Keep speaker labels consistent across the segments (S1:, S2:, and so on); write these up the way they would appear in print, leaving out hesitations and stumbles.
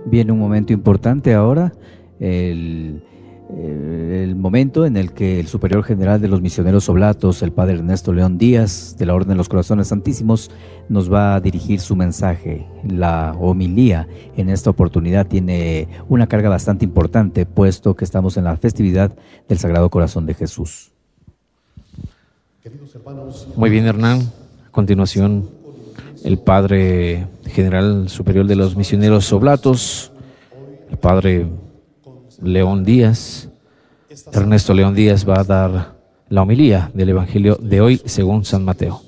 S1: Viene un momento importante ahora, el momento en el que el superior general de los misioneros oblatos, el padre Ernesto León Díaz, de la Orden de los Corazones Santísimos, nos va a dirigir su mensaje. La homilía en esta oportunidad tiene una carga bastante importante, puesto que estamos en la festividad del Sagrado Corazón de Jesús.
S2: Muy bien, Hernán. A continuación, el padre general superior de los misioneros oblatos, el padre León Díaz, Ernesto León Díaz, va a dar la homilía del Evangelio de hoy según San Mateo.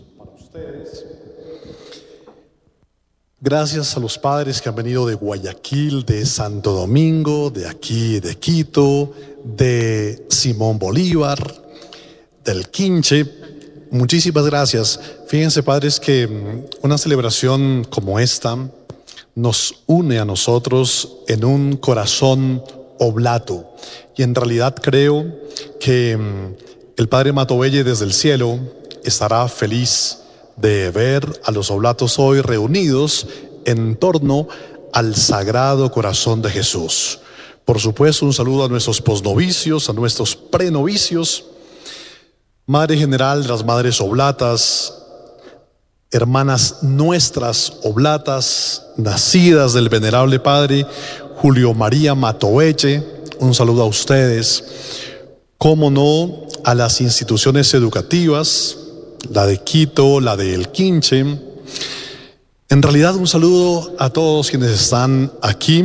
S3: Gracias a los padres que han venido de Guayaquil, de Santo Domingo, de aquí, de Quito, de Simón Bolívar, del Quinche. Muchísimas gracias. Fíjense, padres, que una celebración como esta nos une a nosotros en un corazón oblato. Y en realidad creo que el Padre Matovelle desde el cielo estará feliz de ver a los oblatos hoy reunidos en torno al Sagrado Corazón de Jesús. Por supuesto, un saludo a nuestros posnovicios, a nuestros prenovicios. Madre General de las Madres Oblatas, hermanas nuestras oblatas, nacidas del venerable Padre Julio María Matovelle, un saludo a ustedes. Cómo no, a las instituciones educativas, la de Quito, la de El Quinche. En realidad, un saludo a todos quienes están aquí.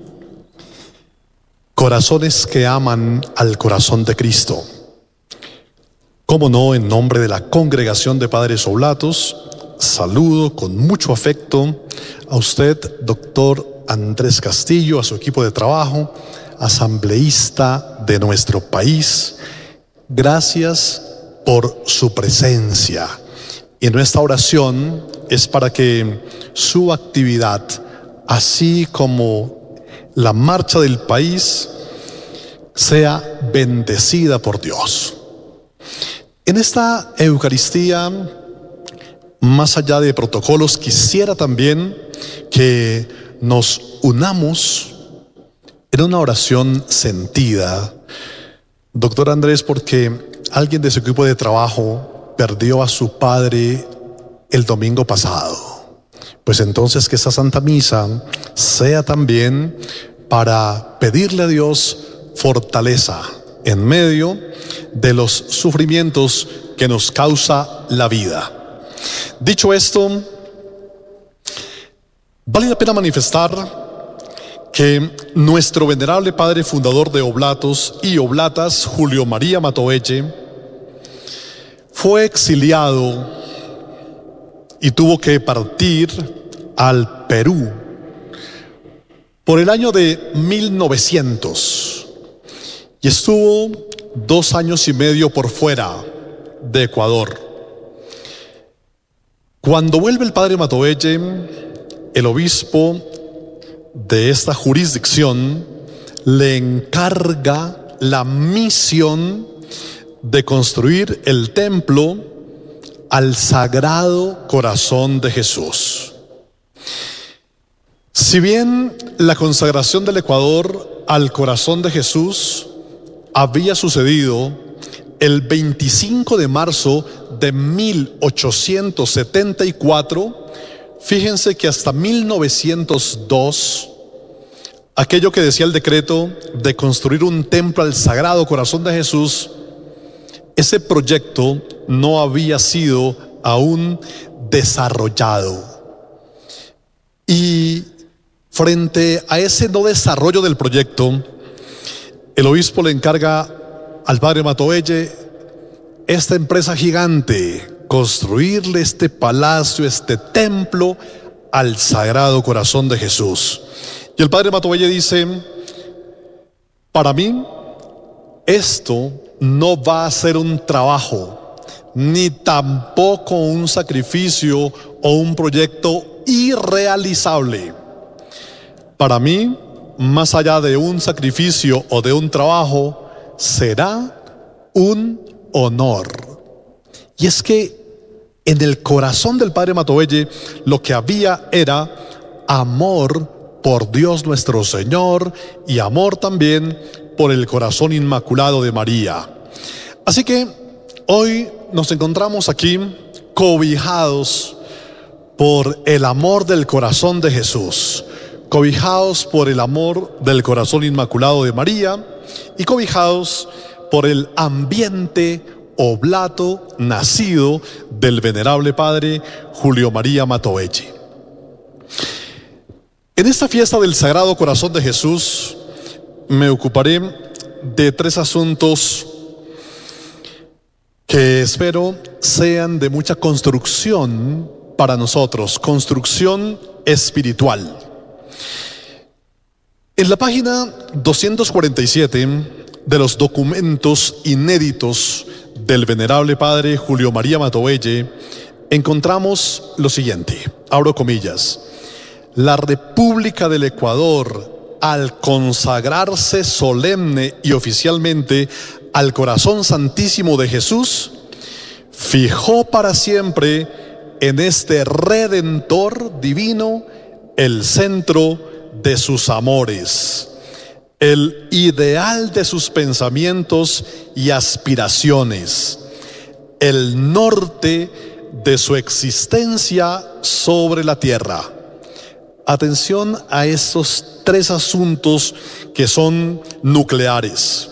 S3: Corazones que aman al corazón de Cristo. Cómo no, en nombre de la Congregación de Padres Oblatos, saludo con mucho afecto a usted, doctor Andrés Castillo, a su equipo de trabajo, asambleísta de nuestro país. Gracias por su presencia. Y nuestra oración es para que su actividad, así como la marcha del país, sea bendecida por Dios. En esta Eucaristía, más allá de protocolos, quisiera también que nos unamos en una oración sentida. Doctor Andrés, porque alguien de su equipo de trabajo perdió a su padre el domingo pasado. Pues entonces que esta Santa Misa sea también para pedirle a Dios fortaleza en medio de los sufrimientos que nos causa la vida. Dicho esto, vale la pena manifestar que nuestro venerable Padre fundador de Oblatos y Oblatas, Julio María Matovelle, fue exiliado y tuvo que partir al Perú por el año de 1900 y estuvo 2 años y medio por fuera de Ecuador. Cuando vuelve el Padre Matovelle, el obispo de esta jurisdicción le encarga la misión de construir el templo al Sagrado Corazón de Jesús. Si bien la consagración del Ecuador al Corazón de Jesús había sucedido el 25 de marzo de 1874, fíjense que hasta 1902, aquello que decía el decreto de construir un templo al Sagrado Corazón de Jesús, ese proyecto no había sido aún desarrollado. Y frente a ese no desarrollo del proyecto, el obispo le encarga al Padre Matovelle esta empresa gigante, construirle este palacio, este templo al Sagrado Corazón de Jesús. Y el Padre Matovelle dice: para mí esto no va a ser un trabajo, ni tampoco un sacrificio o un proyecto irrealizable. Para mí, más allá de un sacrificio o de un trabajo, será un honor. Y es que en el corazón del Padre Matovelle lo que había era amor por Dios nuestro Señor y amor también por el corazón inmaculado de María. Así que hoy nos encontramos aquí cobijados por el amor del corazón de Jesús, cobijados por el amor del corazón inmaculado de María y cobijados por el ambiente oblato nacido del venerable padre Julio María Matovelli. En esta fiesta del Sagrado Corazón de Jesús me ocuparé de 3 asuntos que espero sean de mucha construcción para nosotros, construcción espiritual. En la página 247 de los documentos inéditos del venerable padre Julio María Matovelli encontramos lo siguiente, abro comillas: la República del Ecuador, al consagrarse solemne y oficialmente al corazón santísimo de Jesús, fijó para siempre en este Redentor divino el centro de sus amores, el ideal de sus pensamientos y aspiraciones, el norte de su existencia sobre la tierra. Atención a estos 3 asuntos que son nucleares.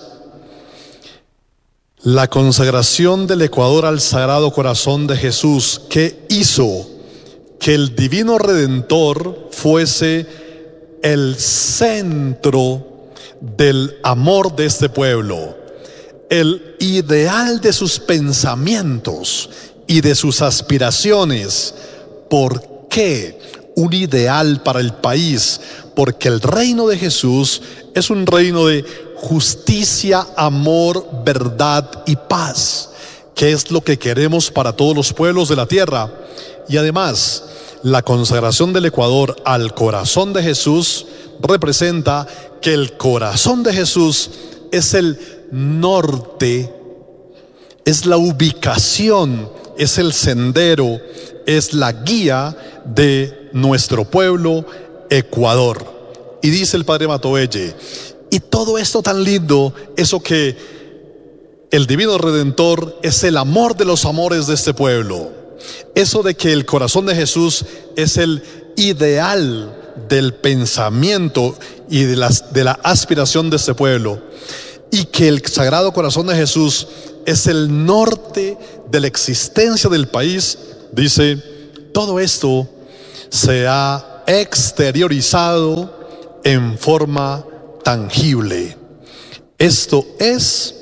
S3: La consagración del Ecuador al Sagrado Corazón de Jesús, que hizo que el Divino Redentor fuese el centro del amor de este pueblo, el ideal de sus pensamientos y de sus aspiraciones. ¿Por qué un ideal para el país? Porque el reino de Jesús es un reino de justicia, amor, verdad y paz, que es lo que queremos para todos los pueblos de la tierra. Y además, la consagración del Ecuador al corazón de Jesús representa que el corazón de Jesús es el norte, es la ubicación, es el sendero, es la guía de nuestro pueblo Ecuador. Y dice el padre Matovelli, y todo esto tan lindo, eso que el Divino Redentor es el amor de los amores de este pueblo, eso de que el corazón de Jesús es el ideal del pensamiento y de la aspiración de este pueblo, y que el Sagrado Corazón de Jesús es el norte de la existencia del país, dice, todo esto se ha exteriorizado en forma tangible. Esto es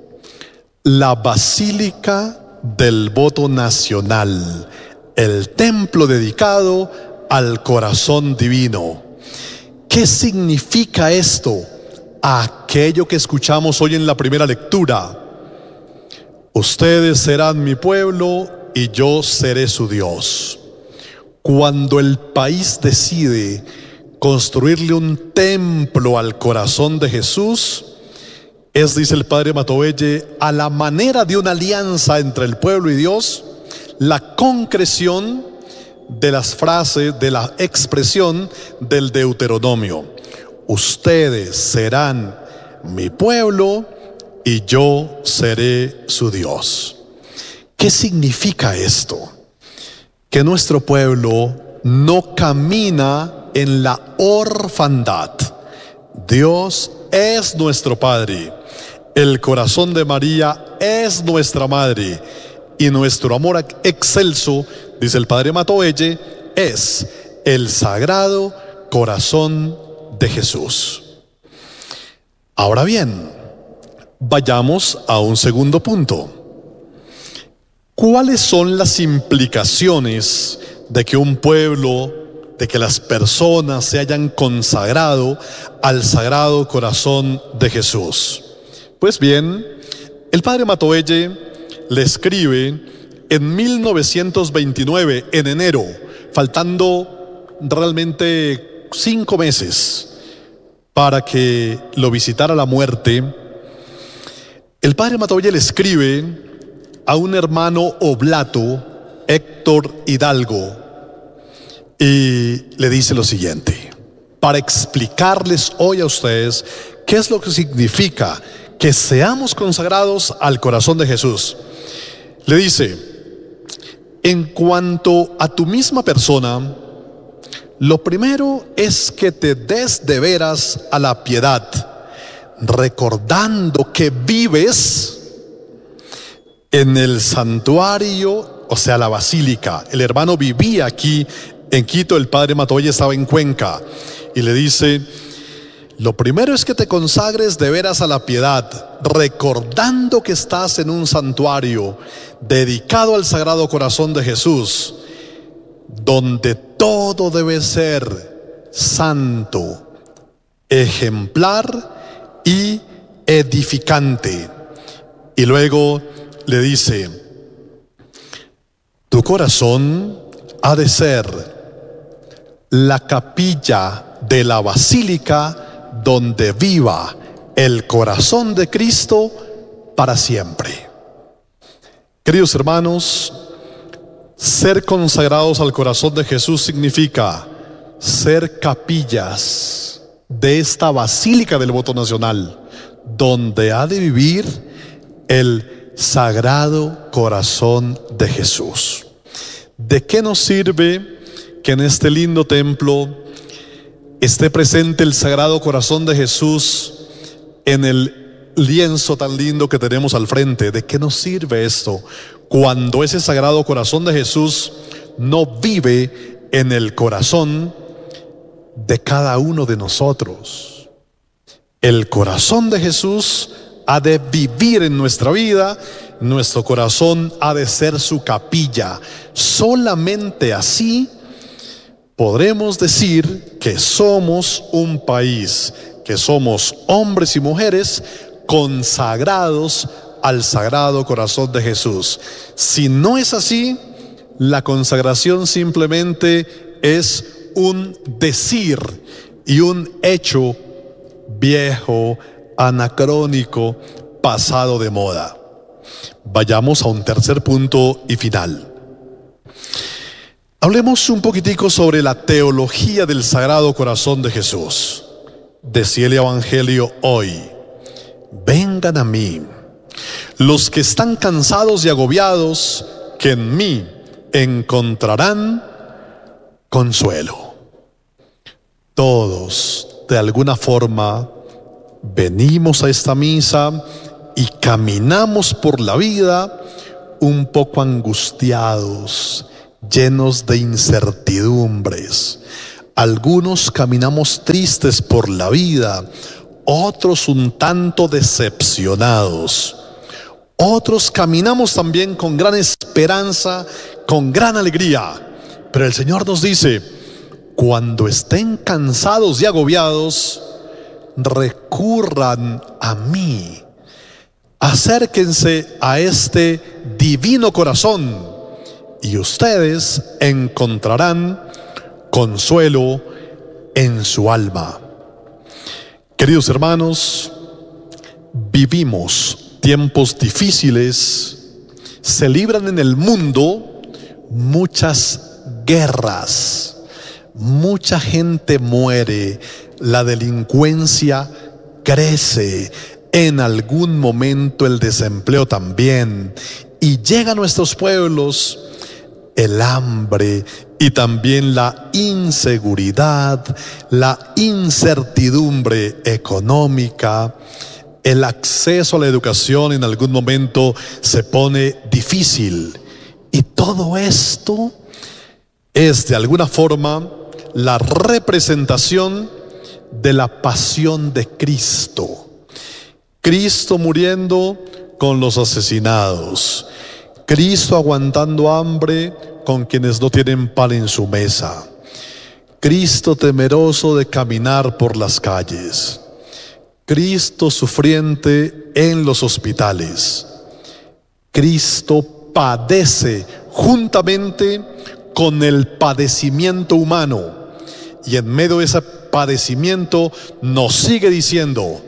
S3: la Basílica del Voto Nacional, el templo dedicado al corazón divino. ¿Qué significa esto? Aquello que escuchamos hoy en la primera lectura: ustedes serán mi pueblo y yo seré su Dios. Cuando el país decide construirle un templo al corazón de Jesús, es, dice el padre Matovelli, a la manera de una alianza entre el pueblo y Dios, la concreción de las frases, de la expresión del Deuteronomio: ustedes serán mi pueblo y yo seré su Dios. ¿Qué significa esto? Que nuestro pueblo no camina en la orfandad. Dios es nuestro Padre, el corazón de María es nuestra Madre, y nuestro amor excelso, dice el padre Matovelli, es el Sagrado Corazón de Jesús. Ahora bien, vayamos a un segundo punto. ¿Cuáles son las implicaciones de que un pueblo, de que las personas se hayan consagrado al Sagrado Corazón de Jesús? Pues bien, el padre Matovelli le escribe en 1929, en enero, faltando realmente 5 meses para que lo visitara la muerte. El padre Matovelli le escribe a un hermano oblato, Héctor Hidalgo, y le dice lo siguiente: para explicarles hoy a ustedes qué es lo que significa que seamos consagrados al corazón de Jesús. Le dice: en cuanto a tu misma persona, lo primero es que te des de veras a la piedad, recordando que vives en el santuario, o sea, la basílica. El hermano vivía aquí en Quito, el padre Matoya estaba en Cuenca, y le dice: lo primero es que te consagres de veras a la piedad, recordando que estás en un santuario dedicado al Sagrado Corazón de Jesús, donde todo debe ser santo, ejemplar y edificante. Y luego le dice: tu corazón ha de ser la capilla de la basílica donde viva el corazón de Cristo para siempre. Queridos hermanos, ser consagrados al corazón de Jesús significa ser capillas de esta basílica del voto nacional, donde ha de vivir el Sagrado Corazón de Jesús. ¿De qué nos sirve que en este lindo templo esté presente el Sagrado Corazón de Jesús en el lienzo tan lindo que tenemos al frente? ¿De qué nos sirve esto cuando ese Sagrado Corazón de Jesús no vive en el corazón de cada uno de nosotros? El corazón de Jesús ha de vivir en nuestra vida, nuestro corazón ha de ser su capilla. Solamente así podremos decir que somos un país, que somos hombres y mujeres consagrados al Sagrado Corazón de Jesús. Si no es así, la consagración simplemente es un decir y un hecho viejo, anacrónico, pasado de moda. Vayamos a un tercer punto y final. Hablemos un poquitico sobre la teología del Sagrado Corazón de Jesús. Decía el Evangelio hoy: vengan a mí los que están cansados y agobiados, que en mí encontrarán consuelo. Todos, de alguna forma, venimos a esta misa y caminamos por la vida un poco angustiados, llenos de incertidumbres. Algunos caminamos tristes por la vida, otros un tanto decepcionados. Otros caminamos también con gran esperanza, con gran alegría. Pero el Señor nos dice: cuando estén cansados y agobiados, recurran a mí. Acérquense a este divino corazón y ustedes encontrarán consuelo en su alma. Queridos hermanos, vivimos tiempos difíciles, se libran en el mundo muchas guerras, mucha gente muere, la delincuencia crece, en algún momento el desempleo también, y llega a nuestros pueblos el hambre y también la inseguridad, la incertidumbre económica. El acceso a la educación en algún momento se pone difícil. Y todo esto es de alguna forma la representación de la pasión de Cristo. Cristo muriendo con los asesinados. Cristo aguantando hambre con quienes no tienen pan en su mesa. Cristo temeroso de caminar por las calles. Cristo sufriente en los hospitales. Cristo padece juntamente con el padecimiento humano, y en medio de ese padecimiento nos sigue diciendo: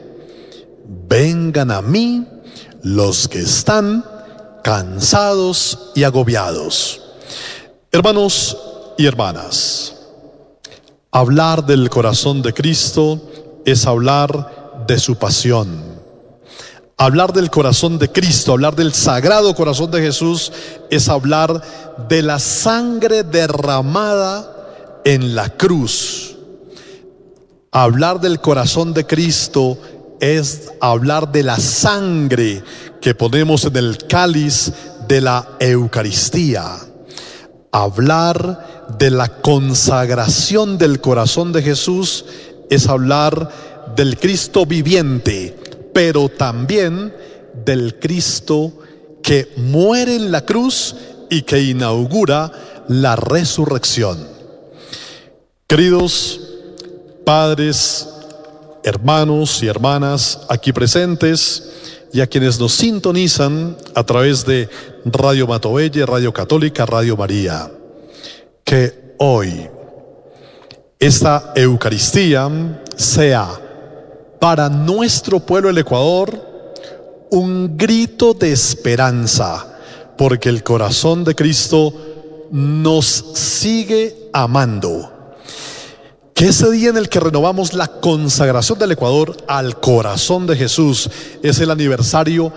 S3: vengan a mí los que están cansados y agobiados. Hermanos y hermanas, Hablar del corazón de Cristo es hablar de su pasión. Hablar del corazón de Cristo, hablar del sagrado corazón de Jesús, es hablar de la sangre derramada en la cruz. Hablar del corazón de Cristo es hablar de la sangre que ponemos en el cáliz de la Eucaristía. Hablar de la consagración del corazón de Jesús es hablar del Cristo viviente, pero también del Cristo que muere en la cruz y que inaugura la resurrección. Queridos padres, hermanos y hermanas aquí presentes y a quienes nos sintonizan a través de Radio Matovelle, Radio Católica, Radio María, que hoy esta Eucaristía sea para nuestro pueblo, el Ecuador, un grito de esperanza, porque el corazón de Cristo nos sigue amando. Que ese día en el que renovamos la consagración del Ecuador al corazón de Jesús es el aniversario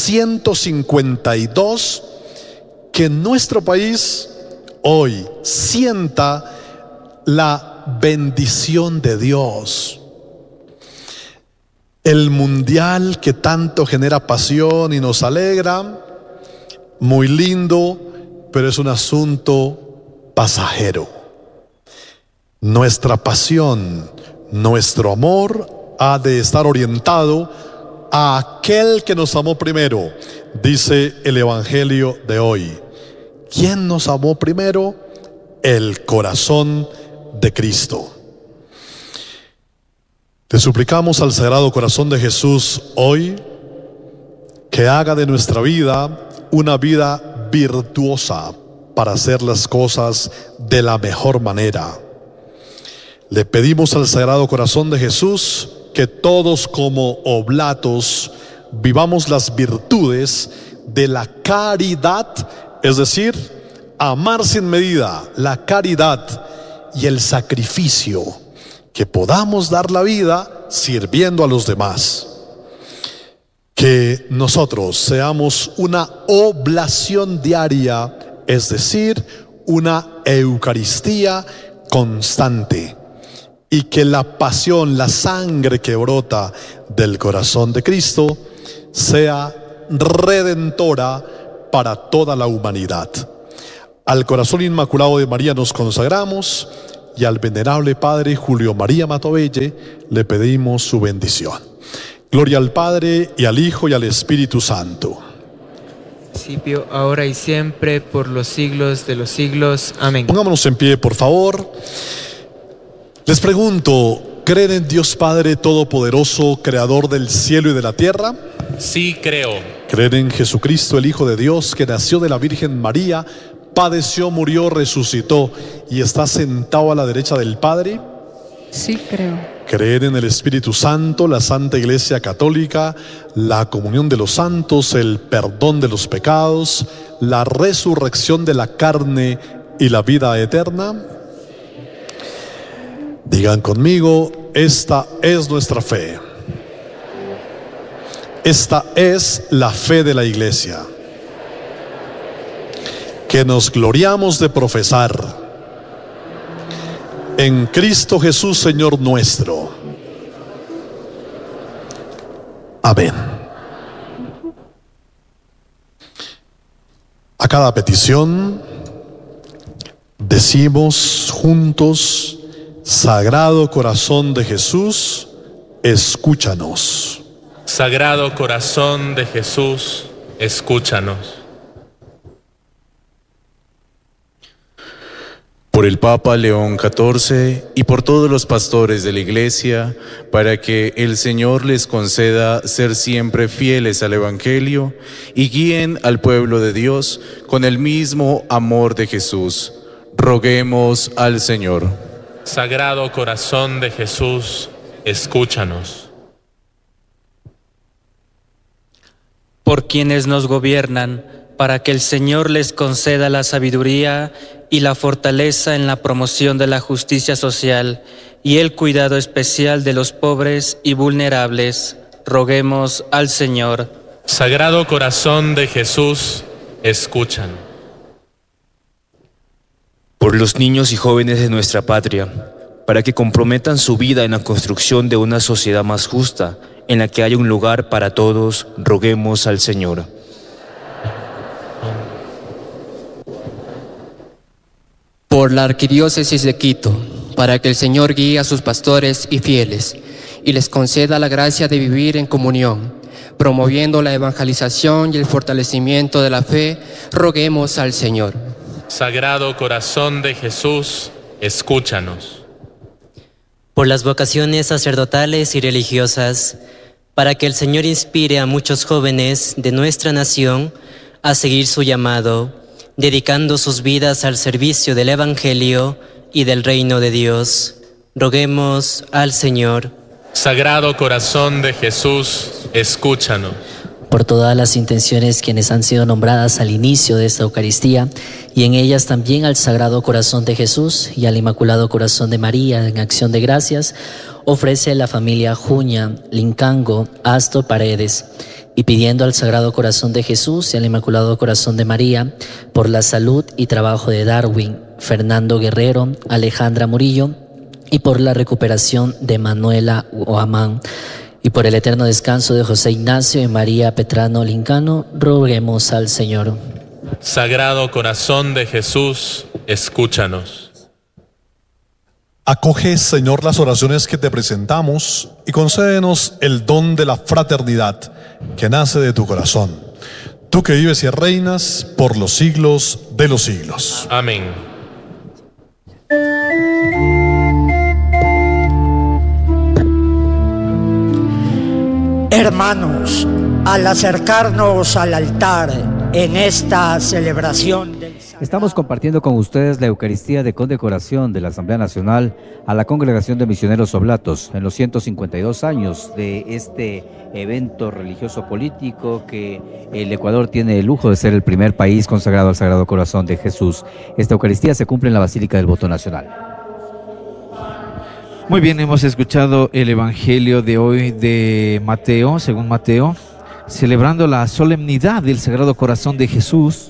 S3: 152, que nuestro país hoy sienta la bendición de Dios. El mundial que tanto genera pasión y nos alegra, muy lindo, pero es un asunto pasajero. Nuestra pasión, nuestro amor ha de estar orientado a aquel que nos amó primero, dice el Evangelio de hoy. ¿Quién nos amó primero? El corazón de Cristo. Te suplicamos al Sagrado Corazón de Jesús hoy que haga de nuestra vida una vida virtuosa para hacer las cosas de la mejor manera. Le pedimos al Sagrado Corazón de Jesús que todos como oblatos vivamos las virtudes de la caridad, es decir, amar sin medida, la caridad y el sacrificio, que podamos dar la vida sirviendo a los demás. Que nosotros seamos una oblación diaria, es decir, una Eucaristía constante, y que la pasión, la sangre que brota del corazón de Cristo sea redentora para toda la humanidad. Al corazón inmaculado de María nos consagramos y al venerable Padre Julio María Matovelle le pedimos su bendición. Gloria al Padre, y al Hijo, y al Espíritu Santo.
S4: Principio, ahora y siempre, por los siglos de los siglos. Amén.
S3: Pongámonos en pie, por favor. Les pregunto, ¿creen en Dios Padre Todopoderoso, Creador del cielo y de la tierra?
S5: Sí, creo.
S3: ¿Creen en Jesucristo, el Hijo de Dios, que nació de la Virgen María, padeció, murió, resucitó y está sentado a la derecha del Padre?
S6: Sí, creo.
S3: ¿Creen en el Espíritu Santo, la Santa Iglesia Católica, la comunión de los santos, el perdón de los pecados, la resurrección de la carne y la vida eterna? Digan conmigo, esta es nuestra fe. Esta es la fe de la Iglesia, que nos gloriamos de profesar. En Cristo Jesús, Señor nuestro. Amén. A cada petición decimos juntos: Sagrado Corazón de Jesús, escúchanos.
S5: Sagrado Corazón de Jesús, escúchanos.
S7: Por el Papa León XIV y por todos los pastores de la Iglesia, para que el Señor les conceda ser siempre fieles al Evangelio y guíen al pueblo de Dios con el mismo amor de Jesús. Roguemos al Señor.
S5: Sagrado Corazón de Jesús, escúchanos.
S8: Por quienes nos gobiernan,
S6: para que el Señor les conceda la sabiduría y la fortaleza en la promoción de la justicia social y el cuidado especial de los pobres y vulnerables. Roguemos al Señor.
S5: Sagrado Corazón de Jesús, escúchanos.
S8: Por los niños y jóvenes de nuestra patria, para que comprometan su vida en la construcción de una sociedad más justa, en la que haya un lugar para todos, roguemos al Señor.
S9: Por la Arquidiócesis de Quito, para que el Señor guíe a sus pastores y fieles, y les conceda la gracia de vivir en comunión, promoviendo la evangelización y el fortalecimiento de la fe, roguemos al Señor.
S5: Sagrado Corazón de Jesús, escúchanos.
S10: Por las vocaciones sacerdotales y religiosas, para que el Señor inspire a muchos jóvenes de nuestra nación a seguir su llamado, dedicando sus vidas al servicio del Evangelio y del reino de Dios. Roguemos al Señor.
S5: Sagrado Corazón de Jesús, escúchanos.
S11: Por todas las intenciones quienes han sido nombradas al inicio de esta Eucaristía, y en ellas también al Sagrado Corazón de Jesús y al Inmaculado Corazón de María, en acción de gracias, ofrece la familia Juña, Lincango, Astor Paredes, y pidiendo al Sagrado Corazón de Jesús y al Inmaculado Corazón de María por la salud y trabajo de Darwin, Fernando Guerrero, Alejandra Murillo, y por la recuperación de Manuela Oamán, y por el eterno descanso de José Ignacio y María Petrano Lincano, roguemos al Señor.
S5: Sagrado Corazón de Jesús, escúchanos.
S3: Acoge, Señor, las oraciones que te presentamos y concédenos el don de la fraternidad que nace de tu corazón. Tú que vives y reinas por los siglos de los siglos.
S5: Amén.
S12: Hermanos, al acercarnos al altar en esta celebración del Sagrado...
S1: Estamos compartiendo con ustedes la Eucaristía de condecoración de la Asamblea Nacional a la Congregación de Misioneros Oblatos en los 152 años de este evento religioso político que el Ecuador tiene el lujo de ser el primer país consagrado al Sagrado Corazón de Jesús. Esta Eucaristía se cumple en la Basílica del Voto Nacional.
S2: Muy bien, hemos escuchado el Evangelio de hoy de Mateo, según Mateo, celebrando la solemnidad del Sagrado Corazón de Jesús.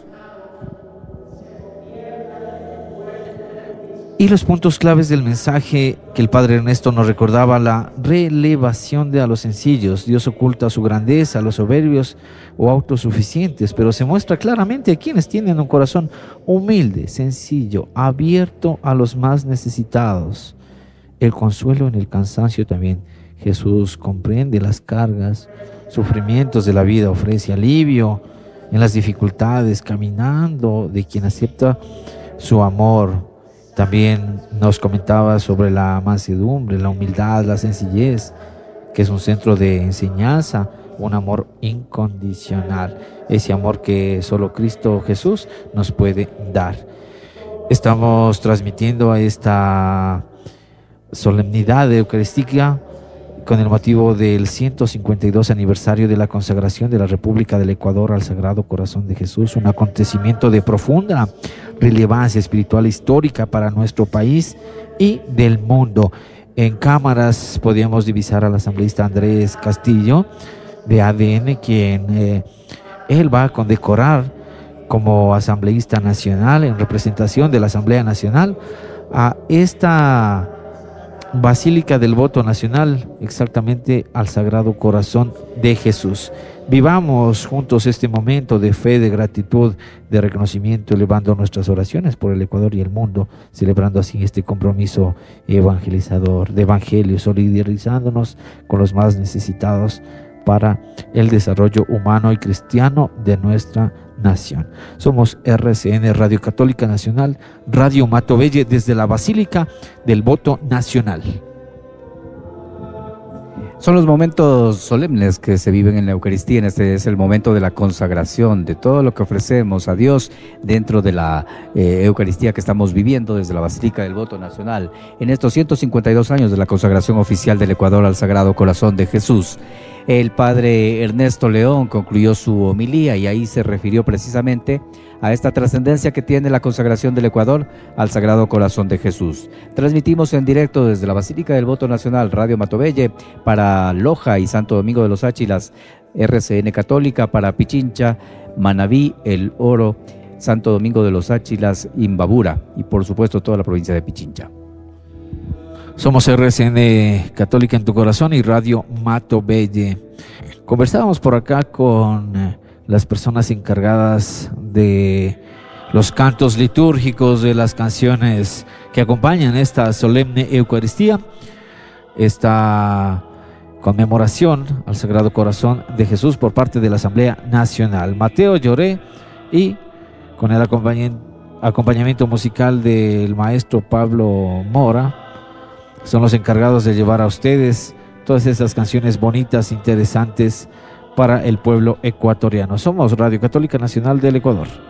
S2: Y los puntos claves del mensaje que el Padre Ernesto nos recordaba: la relevación de a los sencillos. Dios oculta su grandeza a los soberbios o autosuficientes, pero se muestra claramente a quienes tienen un corazón humilde, sencillo, abierto a los más necesitados. El consuelo en el cansancio también. Jesús comprende las cargas, sufrimientos de la vida, ofrece alivio en las dificultades, caminando de quien acepta su amor. También nos comentaba sobre la mansedumbre, la humildad, la sencillez, que es un centro de enseñanza, un amor incondicional, ese amor que solo Cristo Jesús nos puede dar. Estamos transmitiendo a esta solemnidad eucarística con el motivo del 152 aniversario de la consagración de la República del Ecuador al Sagrado Corazón de Jesús, un acontecimiento de profunda relevancia espiritual e histórica para nuestro país y del mundo. En cámaras podíamos divisar al asambleísta Andrés Castillo de ADN, quien él va a condecorar como asambleísta nacional, en representación de la Asamblea Nacional, a esta Basílica del Voto Nacional, exactamente al Sagrado Corazón de Jesús. Vivamos juntos este momento de fe, de gratitud, de reconocimiento, elevando nuestras oraciones por el Ecuador y el mundo, celebrando así este compromiso evangelizador, de evangelio, solidarizándonos con los más necesitados para el desarrollo humano y cristiano de nuestra nación. Somos RCN, Radio Católica Nacional, Radio Matovelle, desde la Basílica del Voto Nacional.
S1: Son los momentos solemnes que se viven en la Eucaristía. Este es el momento de la consagración de todo lo que ofrecemos a Dios dentro de la Eucaristía que estamos viviendo desde la Basílica del Voto Nacional en estos 152 años de la consagración oficial del Ecuador al Sagrado Corazón de Jesús. El padre Ernesto León concluyó su homilía y ahí se refirió precisamente a esta trascendencia que tiene la consagración del Ecuador al Sagrado Corazón de Jesús. Transmitimos en directo desde la Basílica del Voto Nacional, Radio Matobelle, para Loja y Santo Domingo de los Áchilas, RCN Católica, para Pichincha, Manabí, El Oro, Santo Domingo de los Áchilas, Imbabura y por supuesto toda la provincia de Pichincha.
S2: Somos RCN Católica en tu corazón y Radio Matobelle. Conversábamos por acá con las personas encargadas de los cantos litúrgicos, de las canciones que acompañan esta solemne Eucaristía, esta conmemoración al Sagrado Corazón de Jesús por parte de la Asamblea Nacional. Mateo Lloré y con el acompañamiento musical del maestro Pablo Mora son los encargados de llevar a ustedes todas esas canciones bonitas, interesantes para el pueblo ecuatoriano. Somos Radio Católica Nacional del Ecuador.